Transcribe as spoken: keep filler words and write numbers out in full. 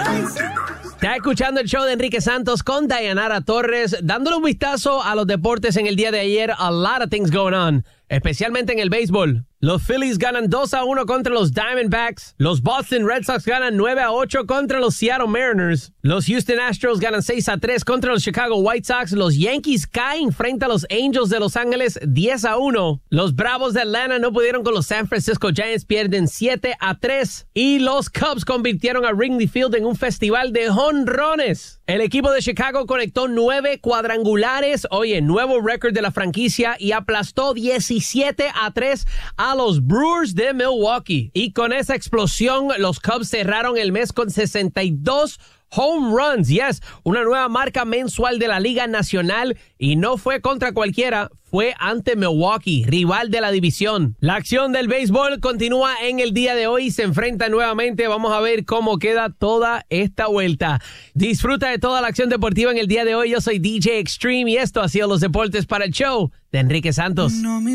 Está escuchando el show de Enrique Santos con Dayanara Torres, dándole un vistazo a los deportes en el día de ayer. A lot of things going on, especialmente en el béisbol. Los Phillies ganan dos a uno contra los Diamondbacks. Los Boston Red Sox ganan nueve a ocho contra los Seattle Mariners. Los Houston Astros ganan seis a tres contra los Chicago White Sox. Los Yankees caen frente a los Angels de Los Ángeles diez a uno. Los Bravos de Atlanta no pudieron con los San Francisco Giants, pierden siete a tres. Y los Cubs convirtieron a Wrigley Field en un festival de jonrones. El equipo de Chicago conectó nueve cuadrangulares, oye, nuevo récord de la franquicia, y aplastó diecisiete a tres a los Brewers de Milwaukee. Y con esa explosión, los Cubs cerraron el mes con sesenta y dos home runs. Yes, una nueva marca mensual de la Liga Nacional, y no fue contra cualquiera, fue ante Milwaukee, rival de la división. La acción del béisbol continúa en el día de hoy, se enfrenta nuevamente. Vamos a ver cómo queda toda esta vuelta. Disfruta de toda la acción deportiva en el día de hoy. Yo soy D J Extreme y esto ha sido los deportes para el show de Enrique Santos. No me